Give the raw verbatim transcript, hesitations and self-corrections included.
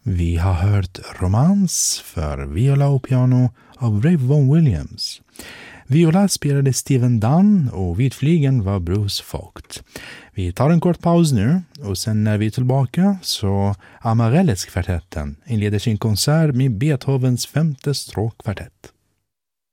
Vi har hört Romans för viola och piano av Ray Vaughan Williams. Viola spelade Steven Dunn och vid flygeln var Bruce Vogt. Vi tar en kort paus nu och sen när vi är tillbaka så Amarellis-kvartetten inleder sin konsert med Beethovens femte stråkkvartett.